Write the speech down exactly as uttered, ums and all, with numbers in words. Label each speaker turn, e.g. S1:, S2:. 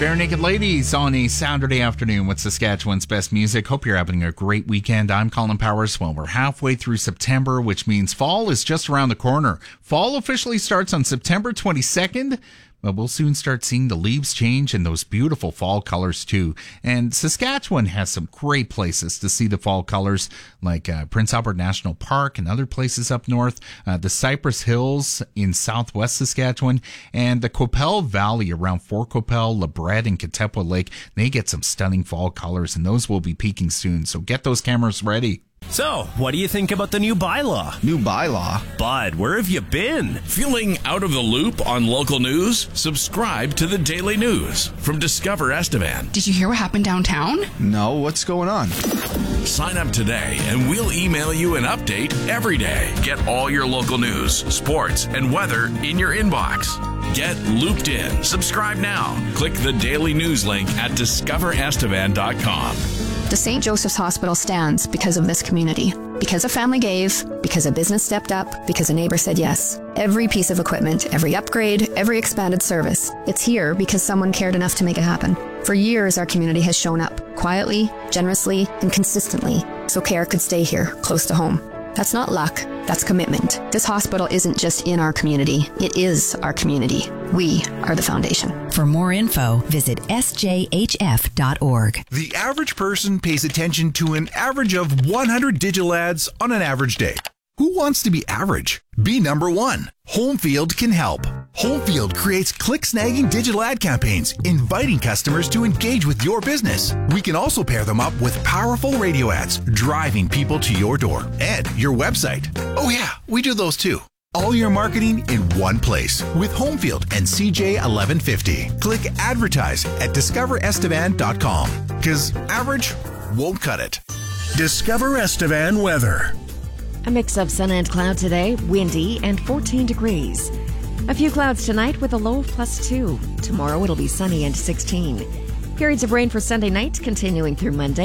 S1: Barenaked Ladies on a Saturday afternoon with Saskatchewan's best music. Hope you're having a great weekend. I'm Colin Powers. Well, we're halfway through September, which means fall is just around the corner. Fall officially starts on September twenty-second. But we'll soon start seeing the leaves change and those beautiful fall colors too. And Saskatchewan has some great places to see the fall colors, like uh, Prince Albert National Park and other places up north, uh, the Cypress Hills in southwest Saskatchewan, and the Qu'Appelle Valley around Fort Qu'Appelle, LeBret, and Katepwa Lake. They get some stunning fall colors, and those will be peaking soon. So get those cameras ready.
S2: So, what do you think about the new bylaw?
S3: New bylaw?
S2: Bud, where have you been?
S4: Feeling out of the loop on local news? Subscribe to the Daily News from Discover Estevan.
S5: Did you hear what happened downtown?
S3: No, what's going on?
S4: Sign up today and we'll email you an update every day. Get all your local news, sports, and weather in your inbox. Get looped in. Subscribe now. Click the Daily News link at discover estevan dot com.
S5: The Saint Joseph's Hospital stands because of this community. Because a family gave, because a business stepped up, because a neighbor said yes. Every piece of equipment, every upgrade, every expanded service. It's here because someone cared enough to make it happen. For years, our community has shown up, quietly, generously, and consistently, so care could stay here, close to home. That's not luck, that's commitment. This hospital isn't just in our community, it is our community. We are the foundation.
S6: For more info, visit s j h f dot org.
S7: The average person pays attention to an average of one hundred digital ads on an average day. Who wants to be average? Be number one. Homefield can help. Homefield creates click-snagging digital ad campaigns, inviting customers to engage with your business. We can also pair them up with powerful radio ads, driving people to your door and your website. Oh yeah, we do those too. All your marketing in one place with Homefield and C J eleven fifty. Click advertise at discover estevan dot com because average won't cut it.
S8: Discover Estevan weather.
S9: A mix of sun and cloud today, windy and fourteen degrees. A few clouds tonight with a low of plus two. Tomorrow it'll be sunny and sixteen. Periods of rain for Sunday night continuing through Monday.